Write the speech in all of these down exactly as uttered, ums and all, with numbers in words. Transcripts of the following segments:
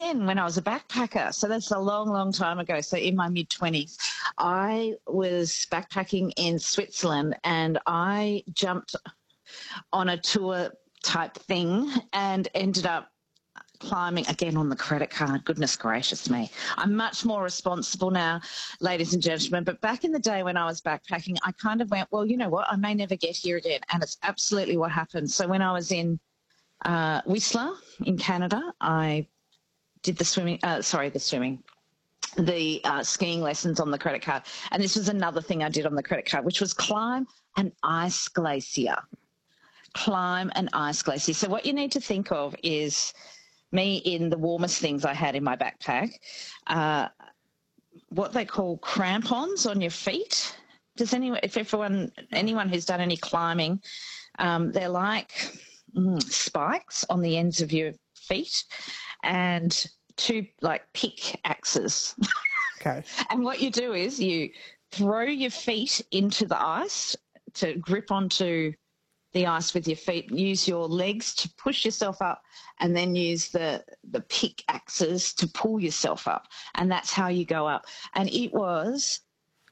again, when I was a backpacker, so that's a long, long time ago, so in my mid-twenties, I was backpacking in Switzerland and I jumped on a tour type thing and ended up climbing again on the credit card. Goodness gracious me. I'm much more responsible now, ladies and gentlemen. But back in the day when I was backpacking, I kind of went, well, you know what? I may never get here again. And it's absolutely what happened. So when I was in uh, Whistler in Canada, I did the swimming, uh, sorry, the swimming, the uh, skiing lessons on the credit card. And this was another thing I did on the credit card, which was climb an ice glacier. Climb an ice glacier. So what you need to think of is me in the warmest things I had in my backpack, uh, what they call crampons on your feet. Does anyone, if everyone, anyone who's done any climbing, um, they're like mm, spikes on the ends of your feet and two like pickaxes. Okay. And what you do is you throw your feet into the ice to grip onto the ice with your feet, use your legs to push yourself up, and then use the, the pickaxes to pull yourself up. And that's how you go up. And it was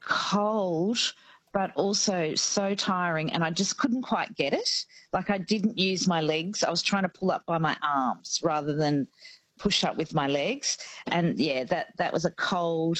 cold, but also so tiring, and I just couldn't quite get it. Like I didn't use my legs. I was trying to pull up by my arms rather than push up with my legs. And, yeah, that, that was a cold,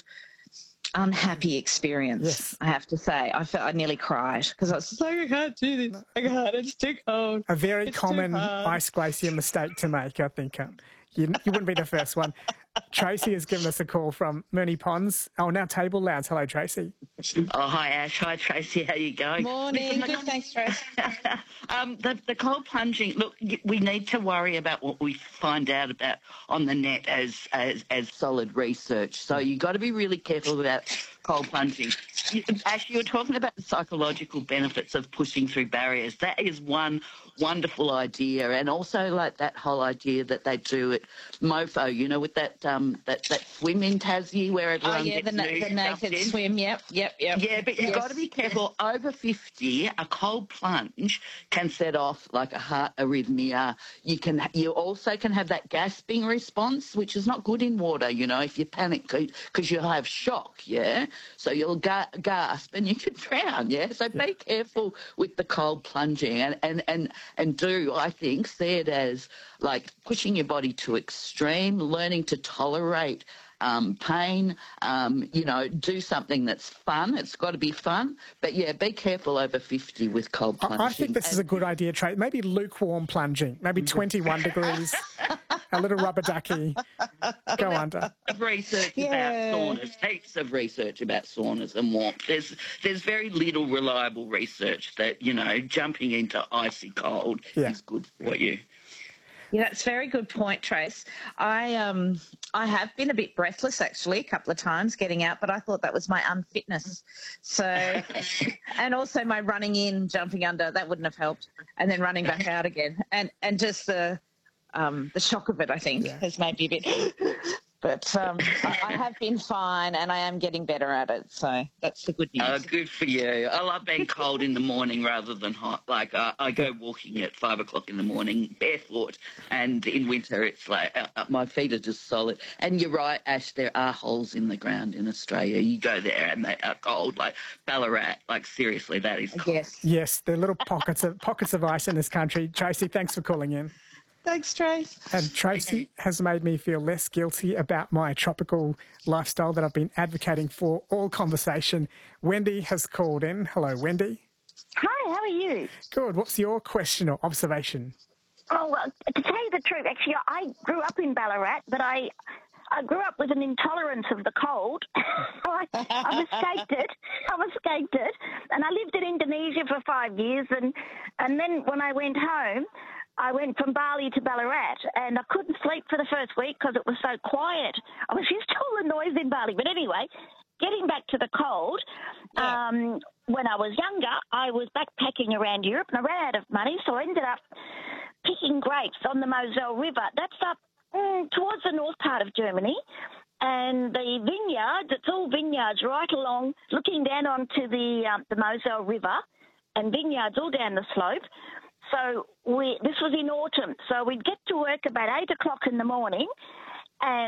unhappy experience, yes. I have to say. I felt I nearly cried because I was like, I can't do this. I can't. It's too cold. A very it's common ice glacier mistake to make, I think. Um, you, you wouldn't be the first one. Tracy has given us a call from Moonee Ponds. Oh, now Table Lounge. Hello, Tracy. Oh, hi, Ash. Hi, Tracy. How you going? Morning. Good, thanks, Tracy. um, the, the cold plunging, look, we need to worry about what we find out about on the net as, as, as solid research. So you've got to be really careful about cold plunging. You, Ash, you were talking about the psychological benefits of pushing through barriers. That is one wonderful idea. And also like that whole idea that they do at MoFo, you know, with that um, that, that swim in Tassie where everyone Oh, yeah, gets the, na- the naked in. swim, yep, yep, yep. Yeah, but you've yes. got to be careful. Over fifty, a cold plunge can set off like a heart arrhythmia. You can, you also can have that gasping response, which is not good in water, you know, if you panic because you'll have shock, yeah? So you'll ga- gasp and you could drown, yeah? So be careful with the cold plunging and, and, and, and do, I think, see it as like pushing your body to extreme, learning to tolerate Um, pain, um, you know, do something that's fun. It's got to be fun. But, yeah, be careful over fifty with cold plunging. I think this and is a good idea, Trey. Maybe lukewarm plunging, maybe twenty-one degrees, a little rubber ducky, go under. Of research yeah. about saunas, heaps of research about saunas and warmth. There's, there's very little reliable research that, you know, jumping into icy cold yeah. is good for you. Yeah, that's a very good point, Trace. I um I have been a bit breathless actually a couple of times getting out, but I thought that was my unfitness. So, and also my running in, jumping under, that wouldn't have helped, and then running back out again, and and just the um the shock of it, I think, yeah. has made me a bit. But um, I, I have been fine and I am getting better at it. So that's the good news. Oh, good for you. I love being cold in the morning rather than hot. Like uh, I go walking at five o'clock in the morning barefoot, and in winter it's like uh, my feet are just solid. And you're right, Ash, there are holes in the ground in Australia. You go there and they are cold, like Ballarat. Like seriously, that is cold. Yes. Yes, there are little pockets of, pockets of ice in this country. Tracy, thanks for calling in. Thanks, Trace. And Tracy has made me feel less guilty about my tropical lifestyle that I've been advocating for all conversation. Wendy has called in. Hello, Wendy. Hi, how are you? Good. What's your question or observation? Oh, well, to tell you the truth, actually, I grew up in Ballarat, but I I grew up with an intolerance of the cold. I, I've escaped it. I've escaped it. And I lived in Indonesia for five years, and, and then when I went home, I went from Bali to Ballarat, and I couldn't sleep for the first week because it was so quiet. I was used to all the noise in Bali. But anyway, getting back to the cold, yeah. um, when I was younger, I was backpacking around Europe, and I ran out of money, so I ended up picking grapes on the Moselle River. That's up mm, towards the north part of Germany. And the vineyards, it's all vineyards right along, looking down onto the, um, the Moselle River, and vineyards all down the slope. So we, this was in autumn, so we'd get to work about eight o'clock in the morning, and